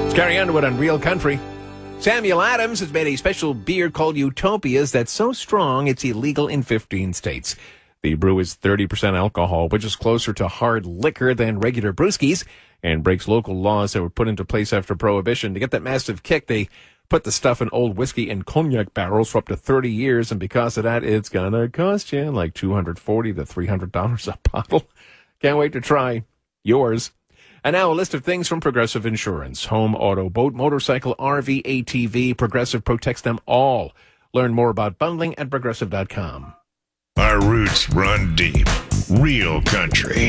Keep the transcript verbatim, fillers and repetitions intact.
It's Gary Underwood on Real Country. Samuel Adams has made a special beer called Utopias that's so strong it's illegal in fifteen states. The brew is thirty percent alcohol, which is closer to hard liquor than regular brewskis, and breaks local laws that were put into place after Prohibition. To get that massive kick, they put the stuff in old whiskey and cognac barrels for up to thirty years, and because of that, it's gonna cost you like two hundred forty to three hundred dollars a bottle. Can't wait to try yours. And now a list of things from Progressive Insurance. Home, auto, boat, motorcycle, R V, A T V. Progressive protects them all. Learn more about bundling at progressive dot com. Our roots run deep. Real country.